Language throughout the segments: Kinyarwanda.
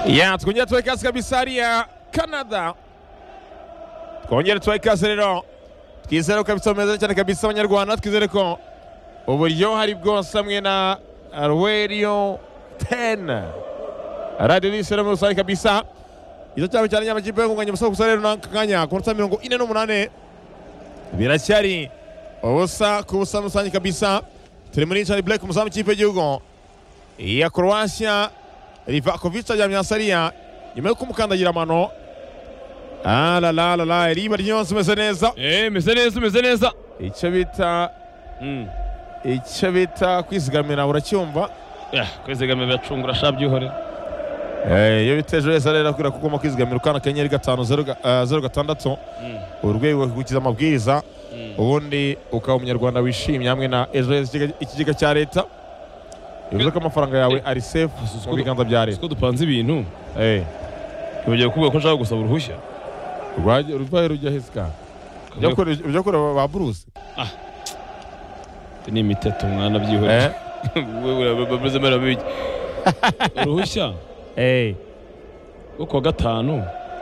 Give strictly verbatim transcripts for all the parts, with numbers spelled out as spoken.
Ya twongera tuwekaze kabisa hariya Canada. Twongera tuwekaze rero. Twizere ko kabisa meza cyane kabisa abanyarwanda, twizere ko uburyo hari bwose hamwe na Radio ten. Radio Lisera mu sari kabisa. Izo cyane cyane nyamakipe yo kunganya musoko gusa rero nakanya ku minota mirongo ine n'umunani. Biracyari ubusa ku busa musanye kabisa. Turi muri Charlie Black umuzamu kipe y'igihugu ya Croatia. Livakovic ajyamye Saria nyuma yo kumukandagira amano. Ah la la la la riba ryose meze neza. Eh meze neza meze neza. Icyo bita Mm. icyo bita kwizigamira uracyumva? Yeah, kwizigamira bacungura shabyihore. Eh iyo biteje wese rero kwira kugoma kwizigamira ukana kenyeri gatanu zero gatandatu. Mm. Urwego gukiza amabwiriza. Ubundi ukaba umunyarwanda wishimye hamwe na ejo ikigega cya leta. Bivuze ko amafaranga yawe ari safe mu biganza bya leta. Siko dupanze ibintu. Eh. Ugiye kuvuga ko nshaka gusaba uruhushya. Rwaje ruvaye rujya heska. Ujya kure ba Bruce. Ah. Ni imiteto mwana byihore. Eh. Wewe babuze mera biki. Uruhushya. Eh. Uko gatanu.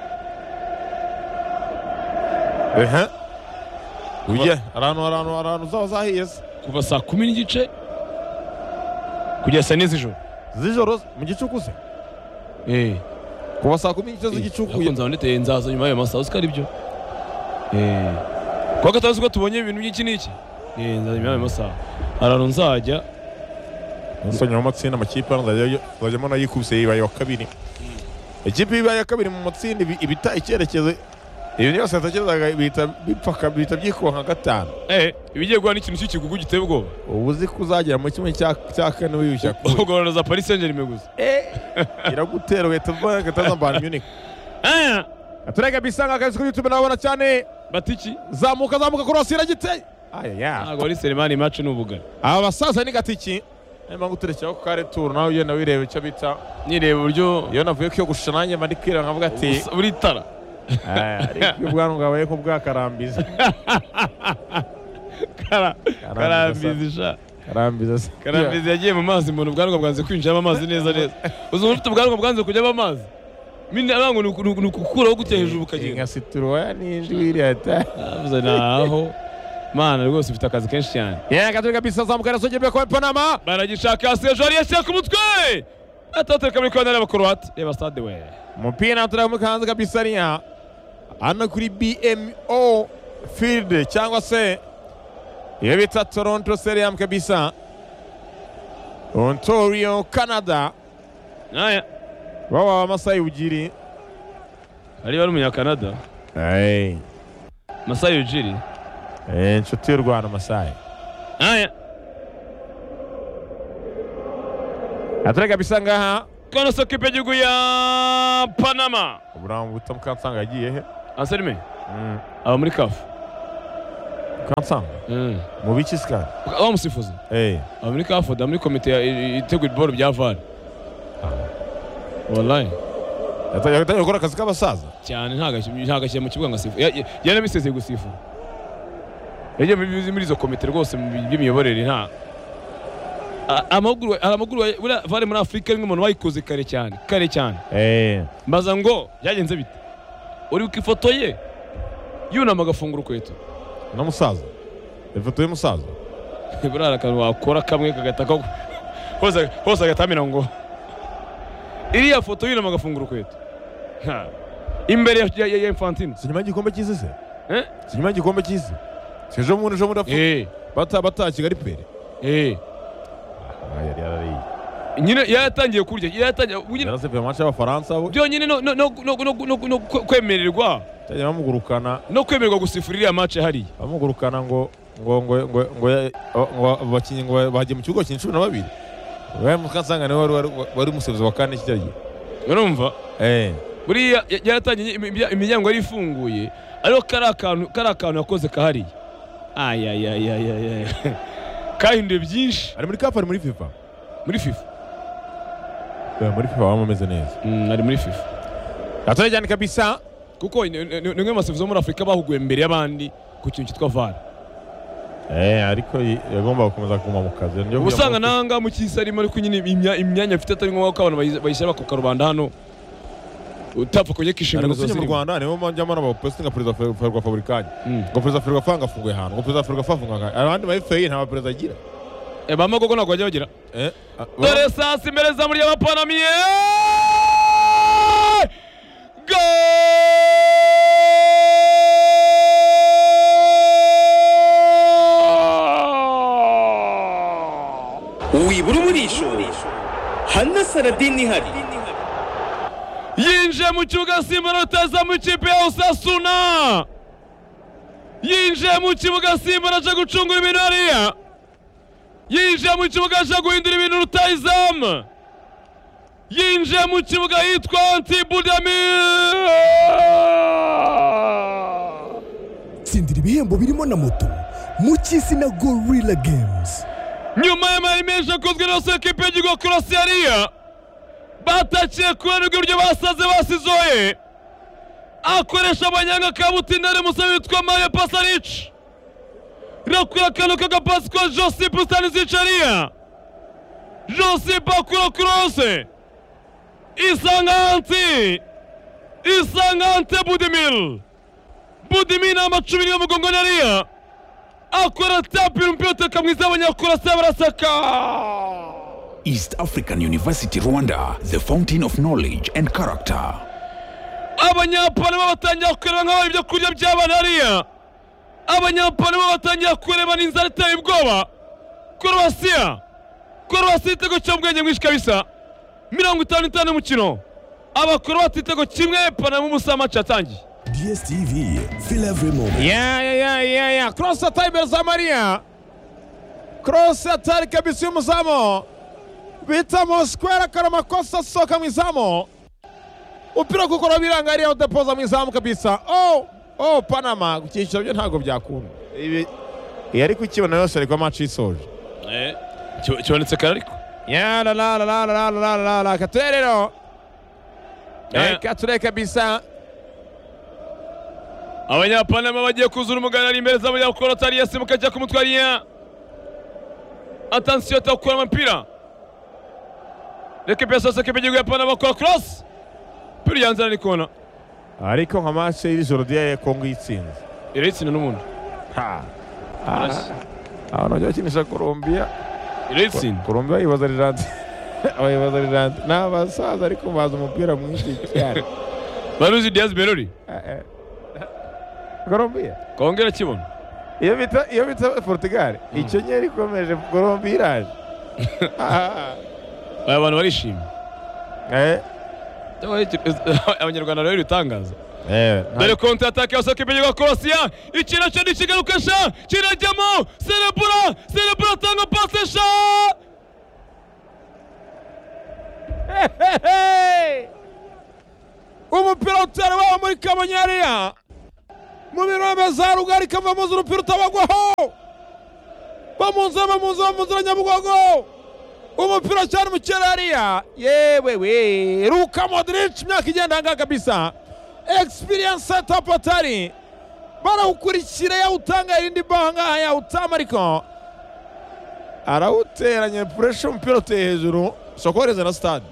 Eh. Uje arano arano arano zaho zahiyese. Kuva saa kumi n'igice kugeza saa n'izi joro. Zijoro mu gicuku se. Eh. Kuva saa kumi n'igice z'igicuku. Nza ndete nzaza nyuma y'ayo masaha usikari byo. Eh. Kwa gatanu ko tubonye ibintu by'iki n'iki. Eh nza nyuma y'ayo masaha. Arano nzajya. Nsonye mu matsinda amakipe nzajya bajyamo na yikubise yibaye wa kabiri. Ikipe yibaye ya kabiri mu matsinda ibita icyerekezo. Ibi niyo satakezaga bita bipfaka bita byikuba nka gatanu. Eh ibigiye guha n'ikintu cy'ikigugu giteye ubwoba. Ubuzi kuzagera mu kimwe cya cya kane wiyushya. Ugorana za Paris Saint-Germain gusa. Eh iragutera uhita vuga gataza Bayern Munich. Eh aturega bisanga kazi kuri YouTube nabona cyane Batiki zamuka zamuka cross iragiteye. Aya ya. Ntago ari Selemani match n'ubugari. Aba basaza ni gatiki. Ema guterekera ko kare tour nawe ugenda wireba icyo bita. Nireba uburyo iyo navuye ko gushushanya nanjye mandi kwira nkavuga ati buri tara. Eh ariko ubwanwa bwawe ko bwakarambiza. Kara karambiza sha. Karambiza. Karambiza yagiye mu mazi umuntu ubwanwa bwanze kwinjira mu mazi neza neza. Uzo ufite ubwanwa bwanze kujya mu mazi. Mimi abango nukukuraho gutya hejuru ukagenda. Inga situruwa n'injwiri ata. Avuze naho. Mana rwose ufite akazi kenshi cyane. Yeah, gato kabisa zamukana soje kwa Panama. Baragishaka Sejari yashaka ku mutwe. Atateka muri kona y'Abakroate. Reba stade we. Mupira turamuka hanze kabisa riya. Hano kuri B M O Field cyangwa se iyo bita Toronto Stadium kabisa. Ontario, Canada. Aya. Baba Amasai Ujiri. Ari bari umunya Canada. Hey. Masai Ujiri. Eh, inshuti y'u Rwanda Masai. Aya. Aturega kabisa ngaha. Kono sokipe y'igihugu ya Panama. Uburamu butam kansanga yagiye he? Anselme. Mm. Aba muri kafu. Kansanga. Mm. Mu biki ska? Aba musifuzi. Eh. Aba muri kafu da muri komite itegura ball bya V A R. Wallahi. Yataye yataye gukora akazi k'abasaza. Cyane ntaga ntaga mu kibuga ngasifu. Yana bisezeye gusifu. Yaje muri izo komite rwose by'imiyoborere nta amaguru amaguru vale muri Afrika rimwe umuntu wayikoze kare cyane kare cyane eh mbaza ngo yagenze bite uri ku ifoto ye yunama agafungura ukweto na musaza ifoto ye musaza burara kantu wakora kamwe kagataka hose hose agatamira ngo iriya foto yunama agafungura ukweto imbere ya ya Infantino sinyuma y'igikombe cy'isi se eh sinyuma y'igikombe cy'isi sejo muntu jo mudafu eh bata bata Kigali pere eh yari yari nyine yatangiye kurya yatangiye nyine yarasepeye match y'Abafaransa bo byo nyine no no no no kwemererwa cyane bamugurukana no kwemererwa gusifurira match hari bamugurukana ngo ngo ngo ngo ngo bakinyi ngo bagiye mu kigo cy'inshuro na babiri we mukansanga ne wari wari umusevuzi wa kane kijyagiye urumva eh buri yaratangiye imiryango yari ifunguye ariko kari akantu kari akantu yakoze kahari ay ay ay ay kahinduye byinshi ari muri kafa ari muri FIFA muri FIFA yeah, muri FIFA wameze neza mm, ari muri FIFA atari cyane kabisa kuko nimwe masifuzo muri Afrika bahuguye mbere y'abandi ku kintu cyitwa V A R eh ariko yagomba gukomeza kuma mu kazi ubusanga nanga mu kisarimo ariko nyine imyanya mfite atari ngombwa ko abantu bayishyira ku karubanda hano utapfa kunyeka inshingano zose mu Rwanda nibo manjyamo n'abapostinga perezida Ferwafa Fabrikanye ngo perezida Ferwafa afunguye hano ngo perezida Ferwafa afunga abandi ba F A nta perezida agira eh bama gogo nako bajya bagira eh dore sasa imbere za muri y'abapanamiye go wibura umurisho Hana Saladin hari yinje mu kibuga Simba rutaza mu kipe ya Osasuna yinje mu kibuga Simba raje gucungura ibintu hariya yinje mu kibuga aje guhindura ibintu rutayizamu yinje mu kibuga yitwa Anti Budamir tsindira ibihembo birimo na moto mu cy'isi na Gorilla Games nyuma y'amari menshi akozwe na ekipe y'igihugu Croatia batakiye kubera uburyo basaze basizoye akoresha abanyanga kabutindare musabe witwa Mario Pasaric rakura kano kagapasi kwa Josip Stanisic hariya Josip akura kurose Isanganti Isanganti Budimir Budimir amacumi yo mugongo hariya akora tapira mpira kamwiza abanyakurasa barasaka. East African University Rwanda, the fountain of knowledge and character. Abanyapanama batangiye kureba nk'abari byo kurya by'abana hariya Abanyapanama batangiye kureba n'inzara iteye ubwoba Croatia Croatia itego cy'ubwenge mwinshi kabisa mirongo itanu n'itanu y'umukino Abakroati itego kimwe Panama umusama cyatangiye D S T V, feel every moment. Yeah, yeah, yeah, yeah, yeah. Cross the time za Maria. Cross the time kabisa y'umuzamu. Bitamo square karama kosa soka mwizamu. Upira gukora birangariye udapoza mwizamu kabisa. Oh, oh Panama gukishira byo ntago byakunda. Ibi yari kukibona yose ariko match isoje. Eh, cyonetse karariko. Ya la la la la la la la la katerero. Eh, kature kabisa. Abanyapanama bagiye kuzura umuganira imbere zabo ya Croatia yasimuka ajya kumutwariya. Attention atakura mpira. L'équipe sasa kipe ya Panama kwa cross. Puri yanzana ni kona. Ariko nka match iri Jordan ya Congo itsinze. Iretsinda n'umuntu. Ha. Ah, no yakinisha Colombia. Iretsinda. Colombia ibaza rirande. Abayibaza rirande. N'abasaza ariko baza umupira mwinshi cyane. Baruzi Diaz Berori. Eh. Colombia. Kongera kibona. Iyo bita iyo bita Portugal. Icyo nyeri komeje Colombia iraje. Ah. Aba bantu barishimye. Eh. Abanyarwanda rero bitangaza. Eh. Dore counter attack ya Soke Benyuga Croatia. Ikina cyo nikigarukasha. Kirajyamo. Cerebura, Cerebura tanga passe sha. Umupira utari wa muri Kabanyariya. Mu birombe za Rugari kava mu zurupira utabagwaho. Bamunze bamunze bamunze Nyabugogo. Umupira cyane mu Kerariya. Yewe we. Luka Modric myaka igenda ngaka kabisa. Experience setup atari. Barawukurikira ya utanga irindi banga ya utamariko. Arawuteranye pressure umupira uteye hejuru. Sokoreze na stade.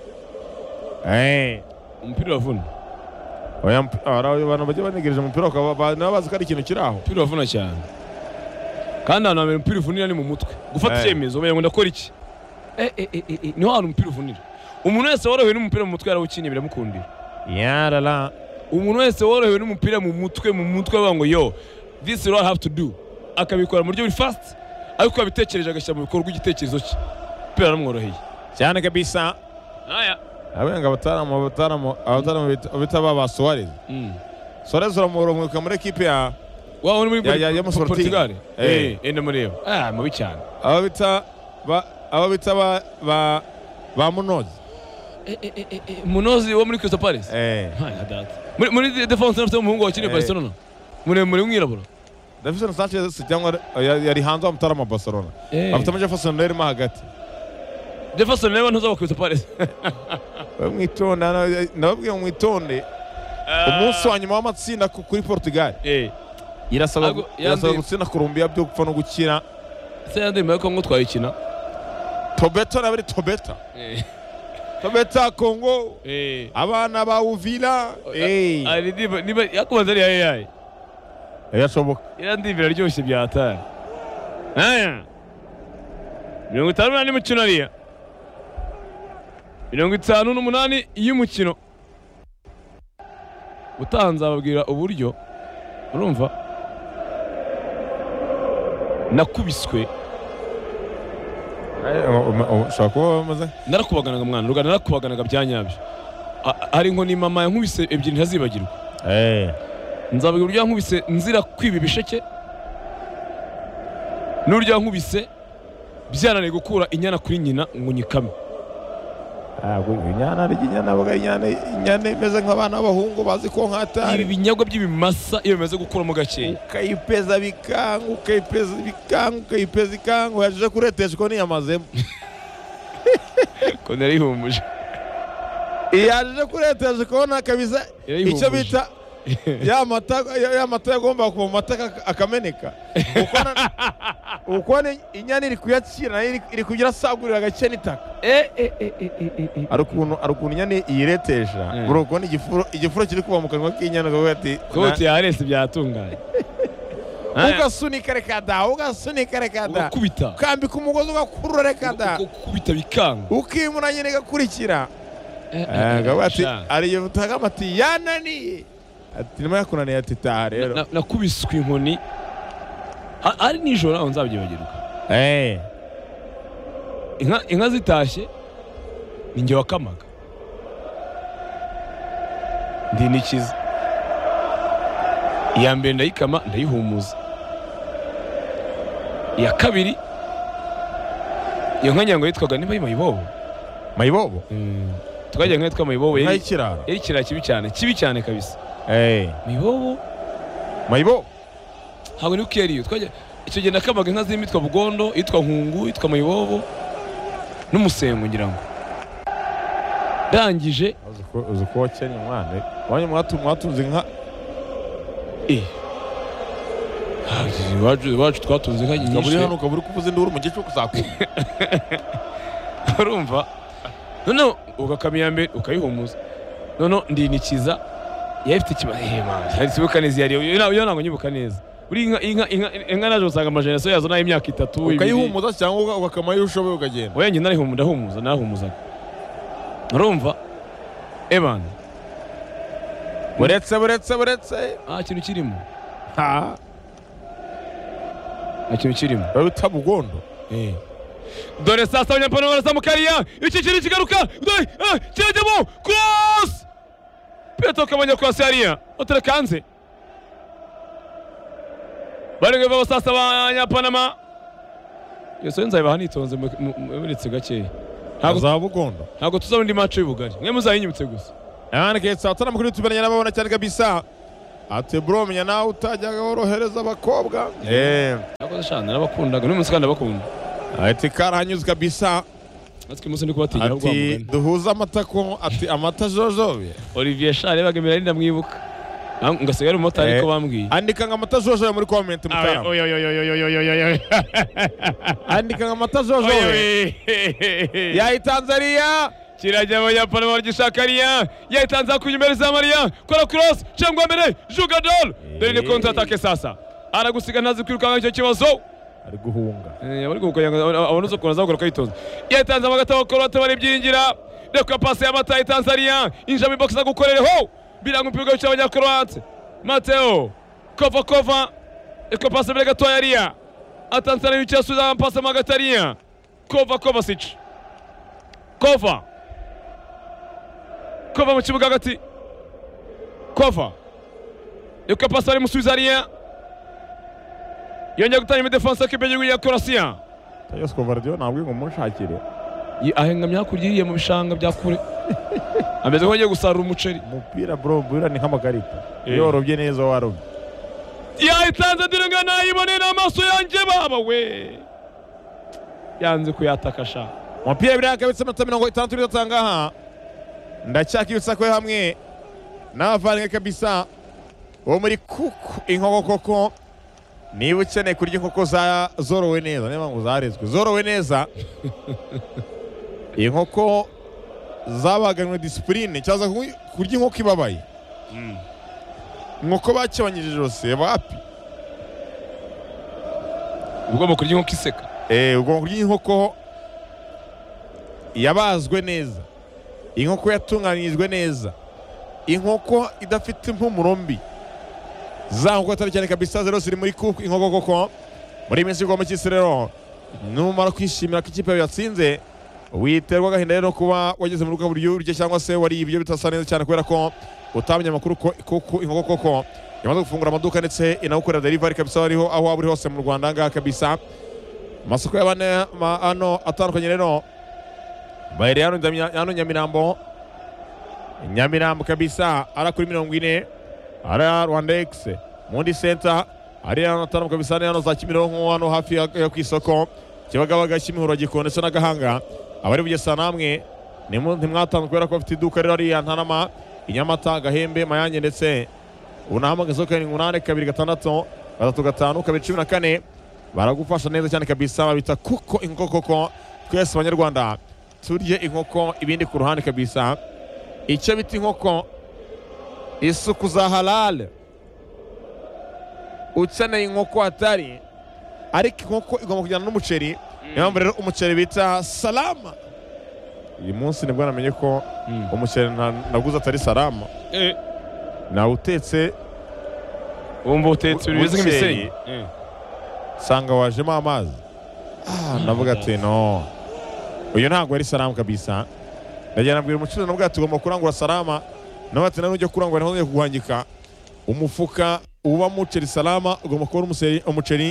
Eh. Umupira wavuna. Oya ara abantu bajye banegereje umupira ukaba nabazi kari ikintu kiraho. Umupira wavuna cyane. Kandi hano umupira uvunira ni mu mutwe. Gufata icyemezo umenye ngo ndakora iki. Eh eh eh niho hano umupira uvunira. Umuntu wese worohewe n'umupira mu mutwe yarawukiniye biramukundira. Yarala. Umuntu wese worohewe n'umupira mu mutwe mu mutwe bavuga ngo yo this is what I have to do. Akabikora mu buryo buri fast ariko abitekereje agashyira mu bikorwa igitekerezo cye. Umupira aramworoheye. Cyane kabisa. Aya. Abenga bataramo bataramo abataramo bitaba ba Suarez. Mm. Suarez uramurumuka muri equipe ya wa muri muri Portugal. Eh, ende muri yo. Ah, mubi cyane. Aba bita ba aba bita ba ba ba Munozi. Eh eh eh Munozi wo muri Crystal Palace. Eh. Ha data. Muri muri defense n'afite umuhungu wakiniye Barcelona. Muri muri mwirabura. Davison Sanchez cyangwa yari hanze amutarama Barcelona. Afite amaje Jefferson rero hagati. Jefferson rero ntuza Crystal Palace. Mwitonda nababwiye mwitonde. Umunsi wa nyuma w'amatsinda kuri Portugal. Eh. Irasaba irasaba gutsinda Colombia byo gupfa no gukira. Se yandi meko ngo twayikina. Tobeto nabiri Tobeta. Eh. Tobeta Congo eh abana ba Uvira eh ari niba niba yakubaza ari yayi yashoboka irandivira ryoshye byatara aya mirongo itanu n'umunani mukino ariya mirongo itanu n'umunani y'umukino utanze ababwira uburyo urumva nakubiswe ushaka kuba bamaze narakubaganaga mwana rugana narakubaganaga byanyabyo ari ngo ni mama yankubise ebyiri ntazibagirwa eh nzabwira uburyo yankubise nzira kwiba ibisheke n'uburyo yankubise byananiye gukura inyana kuri nyina ngo nyikame Ago inyana ari inyana baga inyana inyana imeze nk'abana b'abahungu bazi ko nkatari ibi binyagwa by'ibimasa iyo bimaze gukura mu gakeye ukayipeza bikangu ukayipeza bikangu ukayipeza ikangu yaje kureteshwa n'iyamazemo ko narihumuje yaje kureteshwa kubona kabisa icyo bita ya mata ya mata yagomba kuba mata akameneka ukona ukona inyana iri kuyakira iri kugira sagurira agace n'itaka eh eh eh arukuntu arukuntu inyana iyiretesha bro ukona igifuro igifuro kiri kuba mu kanwa k'inyana ngo ati ko yarese byatunganye ugasunika rekada ugasunika rekada ukubita kambika umugozi ugakurura rekada ukubita bikanga ukimura nyine gakurikira eh ngo ati ariyo utagama ati yanani ati nima yakunaniye ati taha rero nakubiswe inkoni ari nijoro aho nzabyibagirwa eh inka inka zitashye ninjye wakamaga ndi nikiza iya mbere ndayikama ndayihumuza iya kabiri iyo nka nyango yitwaga niba mayibobo mayibobo twajya nka yitwa mayibobo yari ikiraro yari ikiraro kibi cyane kibi cyane kabisa eh mayibobo mayibobo hago ni ukeriyo twajya icyo gihe nakamaga inka z'imitwa bugondo yitwa nkungu yitwa mayibobo n'umusengo ngira ngo ndangije uzi ko wakenye umwana wanye mwatunze inka eh wacu wacu twatunze inka nyinshi kaburi hano kaburi kuvuza induru mu gihe cyo kuzakura urumva none ugakamya mbere ukayihumuza none ndinikiza yafite ikibazo eh man hari sibuka neza yari yo nango nyibuka neza uri inka inka inka naje usanga amajana so yazo nayo imyaka itatu ukayihumuza cyangwa ugakama yushoboye ukagenda oya njye narihumuza ndahumuza nahumuza urumva eban buretse buretse buretse ah kintu kirimo ha ikintu kirimo babita bugondo eh dore sasa abanyapano barazamukariya iki kiri kigaruka dore kirajyamo cross Petro kabanya cross yariya utarakanze barenge baba sasa abanyapanama yose nzaiba hanitonze muretse gake ntago za bugondo ntago tuzabundi match y'ubugari mwe muzayinyimutse gusa yani ke saa tano mukuru tubanya nababona cyane kabisa ate bro menya nawe utajyaga worohereza abakobwa eh ntago zashana nabakundaga n'umunsi kandi abakunda ati karanyuze kabisa atwe musi ndiko batinya ubwo ati duhuza amatako ati amata jojobe Olivier Charles bagemera ari ndamwibuka ngasigara umotari ko bambwiye andika ngo amata jojobe muri comment mutara oyo oyo oyo oyo oyo andika ngo amata jojobe ya Tanzania kirajya abanyapana bargishakariya ya Tanzania kunyumereza Maria kora cross cyangwa mbere Jugadol dore ni counter attack sasa aragusiga ntazi kwirukanga icyo kibazo ari guhunga eh bari gukuyanga abone zo konaza gukora kayitoza ya Tanzania bagataba korota bari byiringira reka pass ya Mata Tanzania inja mi box gukorereho birango mpira cy'abanyakroate Mateo kova kova eko pass bere gato yaria Tanzania yicyasuza pass magataria kova Kovacic kova kova mu kibuga gati kova eko pass ari musubizaria yongera gutanga imidefense y'ikipe ya Croatia Tayo Skovardio nabwo ngo mushakire ahengamya kuririye mu bishanga bya kure ameze ko agiye gusarura umuceri umupira bro bura ni nk'amakarita yorobye neza warobye yayitanze direnga nayibonera amaso yanjye baba we yanze kuyatakasha umupira bira kabitse amata mirongo itandatu rizatanga aha ndacyakibutsa ko hamwe n'abavanga kabisa wo muri kuku inkoko koko niba ukeneye kurya inkoko zorowe neza niba ngo zarezwe zorowe neza inkoko zabaganwe disipurine cyaza kurya inkoko ibabaye inkoko bakebanyije jose bapi ugomba kurya inkoko iseka eh ugomba kurya inkoko yabazwe neza inkoko yatunganyirijwe neza inkoko idafite impumuro mbi za nkoko atari cyane kabisa zero ziri muri kuku inkoko koko muri minsi igomba cy'isirero numara kwishimira ko ikipe yatsinze witerwa gahinda rero kuba wageze mu rugo buryo urye cyangwa se wari ibyo bitasa neza cyane kubera ko utamenya amakuru ko kuko inkoko koko yamaze gufungura amaduka ndetse inawukorera delivery kabisa hariho aho waburi hose mu Rwanda ngaha kabisa masoko y'abane ano atandukanye rero bayire hano hano Nyamirambo Nyamirambo kabisa ara kuri mirongo ine ara Rwandex Mundi Center ari hano atanu kabisa hano za Kimironko hano hafi ya kwisoko Kibagabaga Kimihuro Gikondo se n'agahanga abari bugesa namwe ntimwatanzwe kubera ko bafite iduka rero ari Ntarama Inyamata Gahembe Mayange ndetse unahamagaza ko umunani kabiri gatandatu gatatu gatanu kabiri cumi na kane baragufasha neza cyane kabisa babita kuko inkoko koko twese abanyarwanda turye inkoko ibindi ku ruhande kabisa icyo bita inkoko isuku za halal ukeneye inkoko atari ariko inkoko igomba kujyana n'umuceri niyo mpamvu rero umuceri bita salama uyu munsi nibwo namenye ko umuceri naguze atari salama nawe utetse wumva utetse bimeze nk'imisenyi sanga wajemo amazi navuga ati no uyu ntabwo ari salama kabisa ndagira nabwira umucuruzi nabwo tugomba kurangura salama nawe ati nanujya kurangura naho kuguhangika umufuka uba muceri salama ugomba kuba umuceri umuceri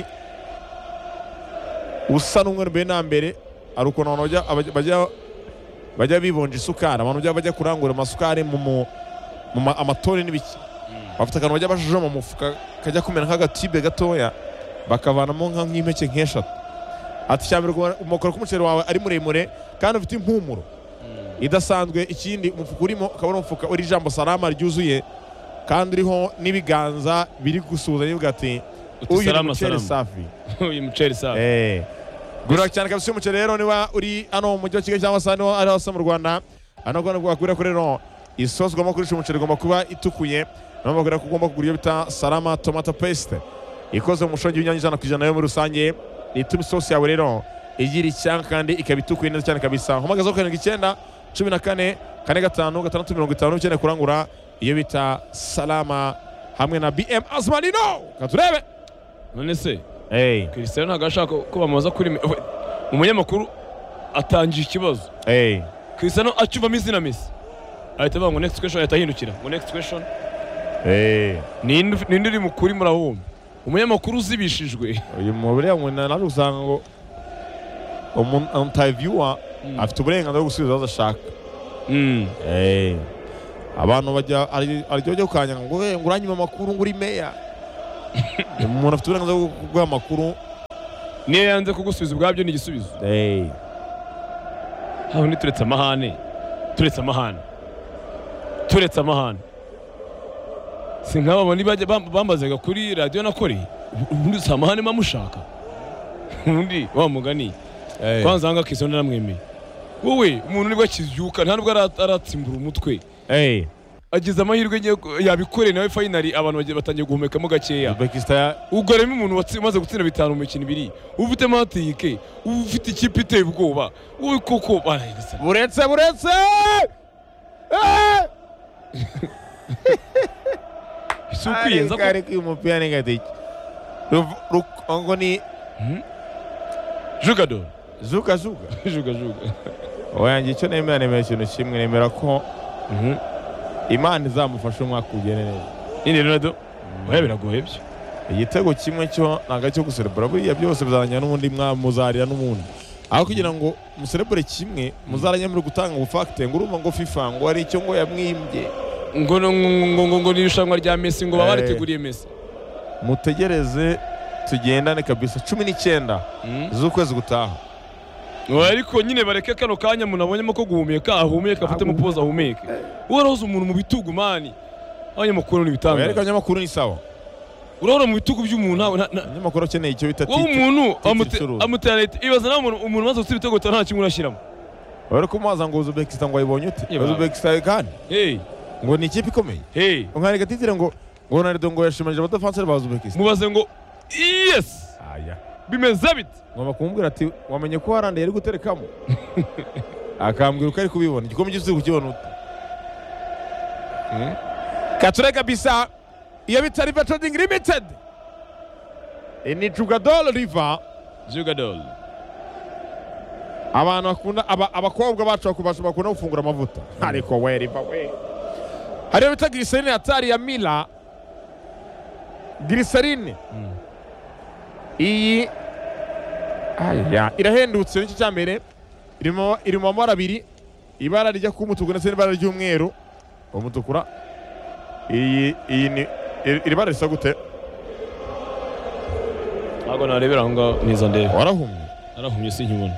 usa n'umweru mbere na mbere ari ukuntu abantu bajya bajya bibonja isukari abantu bajya kurangura amasukari mu amatoni n'ibiki bafite akantu bajya bajije mu mufuka kajya kumera nk'agatibe gatoya bakavanamo nk'impeke nk'eshatu ati cyambere umukoro k'umuceri wawe ari muremure kandi ufite impumuro idasanzwe ikindi umufuka urimo ukabona umufuka uri jambo salama ryuzuye kandi uriho n'ibiganza biri gusuhuza bivuga ati uyu muceri safi uyu muceri safi eh gura cyane kabisa umuceri rero niba uri hano mu mujyi wa Kigali cyangwa se hano ari hose mu Rwanda hano gwana gwakura kuri rero isosi ugomba kurisha umuceri ugomba kuba itukuye nabo bagura ko ugomba kugura bita salama tomato paste ikoze mu mushongi w'inyanya ijana ku ijana yo muri rusange ituma isosi yawe rero igira icyanga kandi ikaba itukuye neza cyane kabisa nkomagazo karindwi icyenda cumi na kane kane gatanu gatandatu mirongo itanu ukeneye kurangura iyo bita salama hamwe na B M Azmanino katurebe none se hey Cristiano ntago ashaka ko bamuza kuri umunyamakuru atangiye ikibazo hey Cristiano acyumva izina Messi ahita banga next question ahita hindukira ngo next question hey ninde ninde uri mukuri murahumba umunyamakuru uzibishijwe uyu mubure yamuna naje usanga ngo umuntu interviewer afite uburenganzira bwo gusubiza aho ashaka mm eh abantu bajya aryo byo kanya ngo we nguranyima amakuru nguri meya umuntu afite uburenganzira bwo kuguha amakuru niyo yanze kugusubiza ubwabyo ni igisubizo eh haho ni turetse amahane turetse amahane turetse amahane sinkaba bani bambazaga kuri radio nakore ubundi samahane mamushaka ubundi wa mugani kwanza hanga Cristiano naramwemeye wowe umuntu nibwo kivyuka nta nubwo aratsimbura umutwe eh agize amahirwe yabikore nawe finally abantu batangiye guhumekamo gakeya Uzbekistan ugaremo umuntu watsimaze gutsinda bitanu mu mikino ibiri ufite matike ufite ikipe iteye ubwoba wowe koko buretse buretse eh Sukuyenza ko ari kwimupia negatiki ngo ni Jugador zuka zuka juga juga oyange icyo nemera nemera ikintu kimwe nemera ko Imana izamufasha umwaka ugene neza ine Ronaldo oya biragoye byo igitego kimwe cyo nanga cyo guserebura buriya byose bizaranya n'ubundi mwamuzarira n'ubundi aho kugira ngo muserebure kimwe muzaranye muri gutanga ubufakte ngo urumva ngo FIFA ngo ari icyo ngo yamwimbye ngo ngo ngo nirushanwa rya Messi ngo babariteguriye Messi mutegereze tugendane kabisa cumi n'icyenda z'ukwezi gutaha ariko nyine bareke kano kanya munabonyemo ko guhumeka ahumeka afite mu poza ahumeke urahoze umuntu mu bitugu mani abanyamakuru ni bitanga ariko abanyamakuru ni sawa urahora mu bitugu by'umuntu abanyamakuru akeneye icyo bita titre umuntu amutera ibaza nawe umuntu maze gutsinda ibitego nta kimwe urashyiramo bari kumubaza ngo Uzbekistan ngo ayibonye ute Yeah, Uzbekistan kandi hey ngo ni ikipe ikomeye hey umwana gatitire ngo ngo Ronaldo ngo yashimanije abadefanseri ba Uzbekistan mubaze ngo yes aya bimeze bite ngomba kumubwira ati wamenye ko Haaland yari guterekamo akambwira uko ari kubibona igikombe cyose kukibona ute Kature kabisa iyo bita River Trading Limited ni Jugador River Jugador abantu bakunda abakobwa bacu bakubasha bakunda gufungura amavuta ariko we River we hariyo bita glycerine hatari ya Mila glycerine iyi aya irahendutse n'iki cyambere irimo irimo amara abiri ibara rijya ku mutuku ndetse n'ibara ry'umweru umutukura iyi iyi ni iri bara risa gute ntabwo narebera aho ngaho nizo ndebe warahumye narahumye sinkibona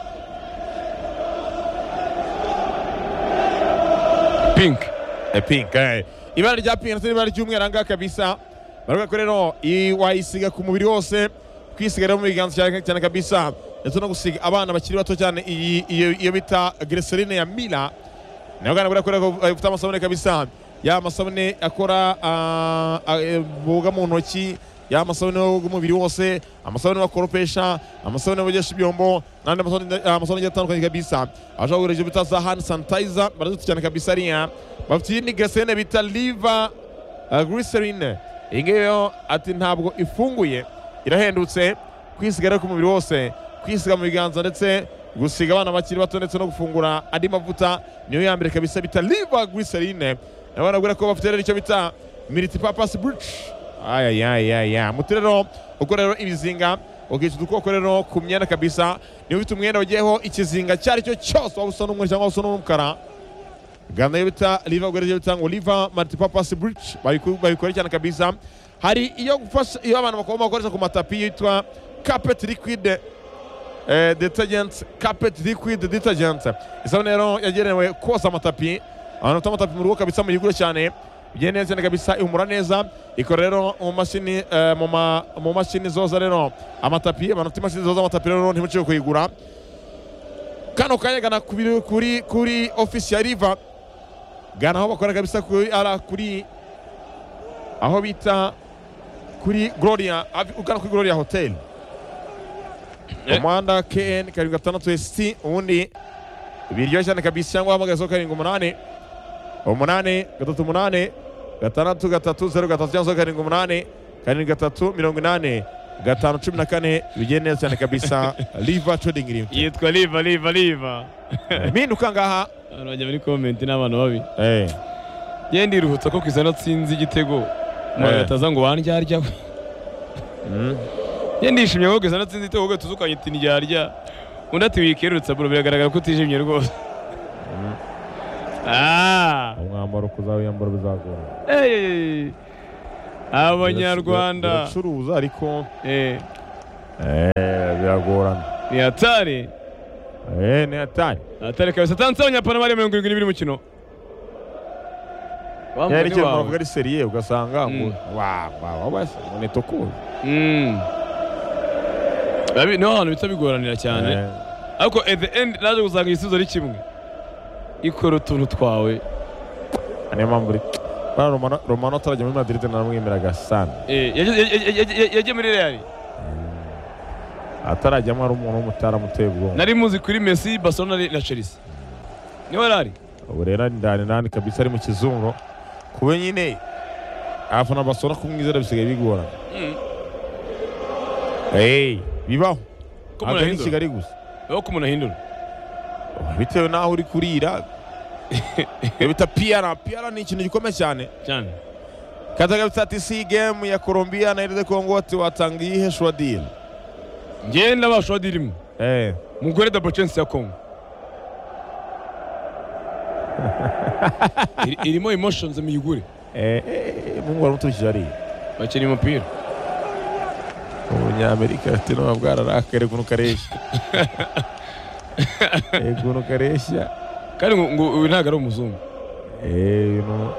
pink e pink eh ibara rya pink ndetse n'ibara ry'umweru anga kabisa baravuga ko rero wayisiga ku mubiri wose kwisiga mu biganza cyane cyane kabisa ndetse no gusiga abana bakiri bato cyane iyi iyo bita glycerine ya Mila nayo gana barakorera ko ifite amasabune kabisa ya masabune akora boga mu ntoki ya amasabune y'umubiri wose amasabune bakoropesha amasabune bogesha ibyombo nandi amasabune atandukanye kabisa aje gukoresha bita za hand sanitizer barazuti cyane kabisa ariya bafite ni glycerine bita liver glycerine ingeyo ati ntabwo ifunguye irahendutse kwisiga ku mubiri wose kwisiga mu biganza ndetse gusiga abana bakiri bato ndetse no gufungura andi mavuta niyo ya mbere kabisa bita liver glycerine nabona gura ko bafite rero icyo bita multi purpose bridge aya ya ya ya muterero uko rero ibizinga ukica dukoko rero ku myenda kabisa niyo bita umwenda ugiyeho ikizinga cyari cyo cyose waba usa n'umweru cyangwa usa n'umukara ganda yo bita liver glycerine bita ngo liver multi purpose bridge bayikora cyane kabisa hari iyo gufasha iyo abantu bakoma bakoresha ku matapi yitwa carpet liquid eh detergent carpet liquid detergent isabune rero yagenewe koza amatapi abantu amatapi mu rugo kabisa mu yigure cyane bigiye neza kabisa ihumura neza ikora rero mu mashini mu mu mashini zoza rero amatapi abantu imashini zoza amatapi rero ntimuciye kuyigura kano kayagana kuri kuri kuri office ya River gana aho bakora kabisa kuri ara kuri aho bita kuri Gloria ugana kuri Gloria Hotel Komanda K N karindwi gatandatu S T ubundi biryo cyane kabisa cyangwa hamagazo karindwi umunani umunani gatatu umunani gatandatu gatatu zeru gatatu cyangwa karindwi umunani karindwi gatatu mirongo inani gatanu cumi na kane bigiye neza cyane kabisa River Trading Limited yitwa River River River minduka ngaha bajya muri comment n'abantu babi eh yendi ruhutsa ko kwizana tsinzi igitego mwataza ngo wandyarya mm yendishimye ko kwizana tsinzi igitego ngo tuzukanye iti ndyarya undi ati wikerutsa bro biragaragara ko utishimye rwose ah umwambaro kuzawiyambara bizagora eh abanyarwanda curuza ariko eh eh biragorana ni hatari eh ni hatari hatari kabisa tansa abanyapana bari mirongo irindwi n'ibiri mukino yari cyo muravuga ari serie ugasanga ngo wa wa wabase ne tokuza mm babi no hano bitsa bigoranira cyane ariko at the end naje gusanga igisubizo ari kimwe ikora utuntu twawe ane mamburi bara Romano Romano tarajya muri Madrid naramwemeraga sana eh yaje muri Real atarajyamo ari umuntu w'umutara mutebwo nari muzi kuri Messi Barcelona na Chelsea niwe rari ubu rero ndani nani kabisa ari mu kizungu kube nyine afana Barcelona kumwizera bisigaye bigorana eh bibaho agani Kigali gusa yo kumuna hindura bitewe naho uri kurira bita Piara Piara ni ikintu gikomeye cyane cyane kataga bitati si game ya Colombia na R D Congo ati watanga ihe shwadil ngenda bashwadirimu eh mugore double chance ya Congo irimo emotions mu yigure eh mungu aramutukije ari bakiri umupira umunyamerika ati no bwara rakere kuno karesha eh kuno karesha kandi ngo uyu ntago ari umuzungu eh no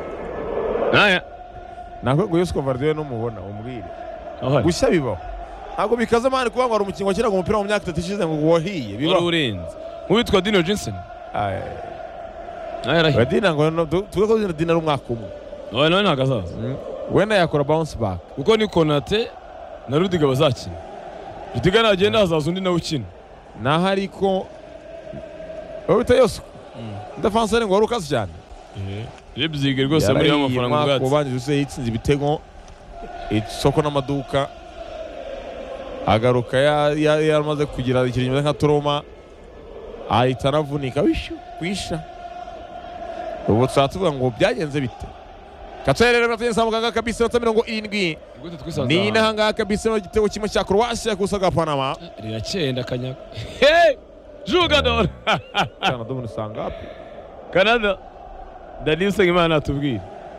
naya nako ngo Yusuf Vardiyo no mubona umbwire aho gushya bibaho ntabwo bikaze mani kuba ngo hari umukinnyi wakinaga umupira mu myaka itatu ishize ngo wahiye wari bibaho urenze nk'uwitwa Dino Jensen nawe yarahiye Dina ngo tuvuge ko Dina ari umwaka umwe nawe nawe ntabwo azaza wenda yakora bounce back kuko ni Konate na Rudiga bazakina Rudiga nagenda hazaza undi nawe ukina naho ariko wabita yose ndafansare ngo wari ukaze cyane Leipzig rwose muri y'amafaranga ubwatsi kubanjije use yitsinze ibitego isoko n'amaduka agaruka yamaze kugira ikintu kimeze nka toroma ahita anavunika wishu kwisha ubu tuvuga ngo byagenze bite Katsere rero muganga kabisa na mirongo irindwi ni nahanga kabisa no gitego kimwe cya Croatia kusaga Panama riracenda kanyaga hey jugador Canada domu sangapi Canada Daniel Sengimana atubwira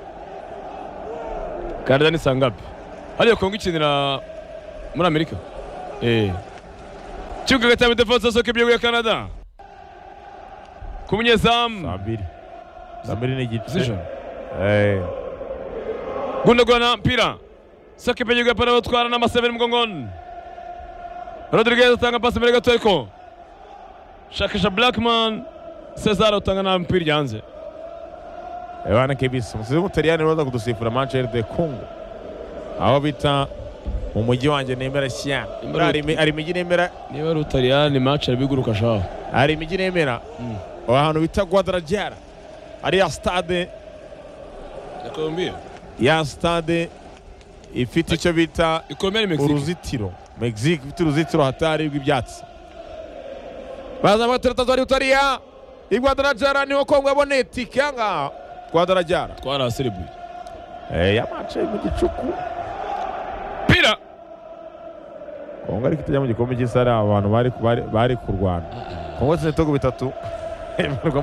Canada ni sangapi hariyo Kongo ikinira muri Amerika eh Chuka gatame defense soke byo ya Canada Kumunyezamu Sabiri Sabiri ni gitsijo eh Gundogana mpira soke byo ya Panama twara na maseveni mgongoni Rodriguez atanga pasi mbere gato ariko shakisha Blackman Cesar utanga na mpira yanze Ewana kebisa musize mutariyani roza kudusifura Manchester de Congo aho bita mu mujyi wanje nemera cyane ari ari migi nemera niba ari utariyani match ari biguruka shaho ari migi nemera ahantu bita Guadalajara ari ya stade ya Colombia ya stade ifite icyo bita ikomere Mexico uruzitiro Mexico ifite uruzitiro hatari rw'ibyatsi baza batereta zari utariya i Guadalajara niho Kongo yabone tikanga Guadalajara twara celebrate eh ya match mu gicuku pira Kongo ari kitajya mu gikombe cy'isara abantu bari bari kurwana Kongo tsinetogo bitatu